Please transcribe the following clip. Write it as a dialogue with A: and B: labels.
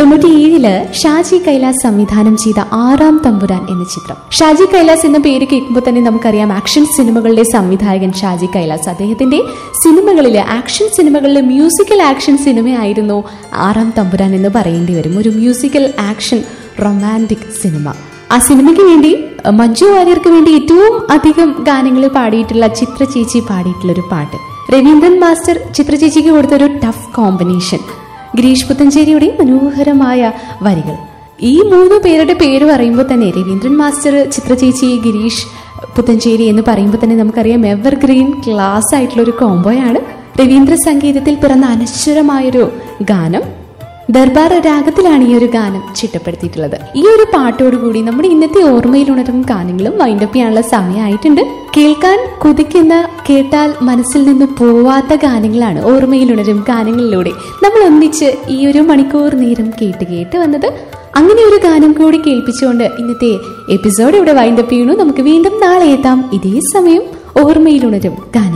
A: 1997 ഷാജി കൈലാസ് സംവിധാനം ചെയ്ത ആറാം തമ്പുരാൻ എന്ന ചിത്രം. ഷാജി കൈലാസ് എന്ന പേര് കേൾക്കുമ്പോൾ തന്നെ നമുക്കറിയാം ആക്ഷൻ സിനിമകളുടെ സംവിധായകൻ ഷാജി കൈലാസ്. അദ്ദേഹത്തിന്റെ സിനിമകളിലെ ആക്ഷൻ സിനിമകളിലെ മ്യൂസിക്കൽ ആക്ഷൻ സിനിമയായിരുന്നു ആറാം തമ്പുരാൻ എന്ന് പറയേണ്ടി വരും. ഒരു മ്യൂസിക്കൽ ആക്ഷൻ റൊമാൻറ്റിക് സിനിമ. ആ സിനിമയ്ക്ക് വേണ്ടി മഞ്ജു വാര്യർക്ക് വേണ്ടി ഏറ്റവും അധികം ഗാനങ്ങൾ പാടിയിട്ടുള്ള ചിത്ര ചേച്ചി പാടിയിട്ടുള്ള ഒരു പാട്ട്, രവീന്ദ്രൻ മാസ്റ്റർ ചിത്ര ചേച്ചിക്ക് കൊടുത്തൊരു ടഫ് കോമ്പിനേഷൻ, ഗിരീഷ് പുത്തഞ്ചേരിയുടെ മനോഹരമായ വരികൾ. ഈ മൂന്ന് പേരുടെ പേര് പറയുമ്പോൾ തന്നെ രവീന്ദ്രൻ മാസ്റ്റർ, ചിത്ര ചേച്ചി, ഗിരീഷ് പുത്തഞ്ചേരി എന്ന് പറയുമ്പോൾ തന്നെ നമുക്കറിയാം എവർഗ്രീൻ ക്ലാസ് ആയിട്ടുള്ള ഒരു കോംബോയാണ്. രവീന്ദ്ര സംഗീതത്തിൽ പിറന്ന അനശ്വരമായൊരു ഗാനം. ദർബാർ രാഗത്തിലാണ് ഈ ഒരു ഗാനം ചിട്ടപ്പെടുത്തിയിട്ടുള്ളത്. ഈ ഒരു പാട്ടോടുകൂടി നമ്മുടെ ഇന്നത്തെ ഓർമ്മയിലുണരും ഗാനങ്ങളും വൈൻഡപ്പ് ചെയ്യാനുള്ള സമയമായിട്ടുണ്ട്. കേൾക്കാൻ കൊതിക്കുന്ന, കേട്ടാൽ മനസ്സിൽ നിന്ന് പോവാത്ത ഗാനങ്ങളാണ് ഓർമ്മയിലുണരും ഗാനങ്ങളിലൂടെ നമ്മൾ ഒന്നിച്ച് ഈ ഒരു മണിക്കൂർ നേരം കേട്ട് വന്നത്. അങ്ങനെ ഒരു ഗാനം കൂടി കേൾപ്പിച്ചുകൊണ്ട് ഇന്നത്തെ എപ്പിസോഡ് ഇവിടെ വൈൻഡപ്പ് ചെയ്യുന്നു. നമുക്ക് വീണ്ടും നാളെ എത്താം ഇതേ സമയം ഓർമ്മയിലുണരും ഗാനം.